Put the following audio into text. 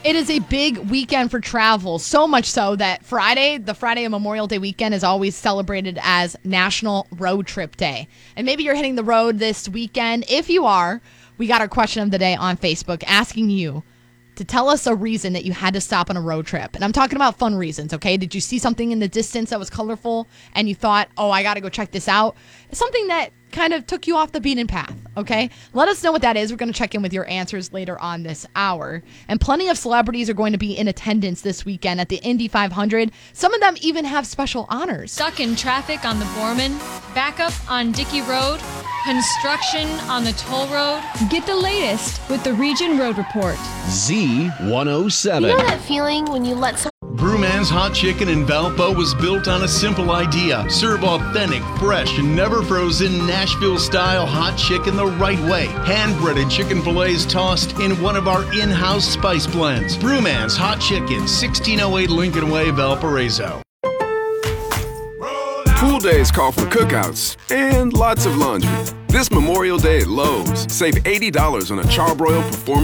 It is a big weekend for travel, so much so that the Friday of Memorial Day weekend is always celebrated as National Road Trip Day. And maybe you're hitting the road this weekend. If you are, we got our question of the day on Facebook asking you to tell us a reason that you had to stop on a road trip. And I'm talking about fun reasons, okay? Did you see something in the distance that was colorful and you thought, oh, I got to go check this out? It's something that kind of took you off the beaten path, okay? Let us know what that is. We're going to check in with your answers later on this hour. And plenty of celebrities are going to be in attendance this weekend at the Indy 500. Some of them even have special honors. Stuck in traffic on the Borman, backup on Dickey Road, construction on the toll road. Get the latest with the Region Road Report. Z107. You know that feeling when you let someone... Brewman's Hot Chicken in Valpo was built on a simple idea. Serve authentic, fresh, and never frozen Nashville-style hot chicken the right way. Hand-breaded chicken fillets tossed in one of our in-house spice blends. Brewman's Hot Chicken, 1608 Lincoln Way, Valparaiso. Pool days call for cookouts and lots of laundry. This Memorial Day at Lowe's, save $80 on a Charbroil Performance